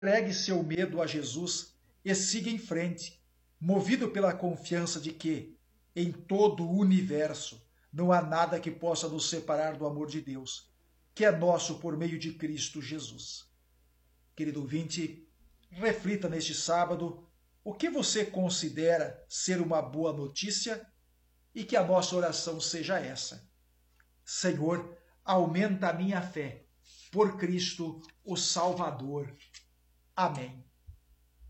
Entregue seu medo a Jesus e siga em frente, movido pela confiança de que, em todo o universo, não há nada que possa nos separar do amor de Deus, que é nosso por meio de Cristo Jesus. Querido ouvinte, reflita neste sábado o que você considera ser uma boa notícia e que a nossa oração seja essa: Senhor, aumenta a minha fé por Cristo, o Salvador. Amém.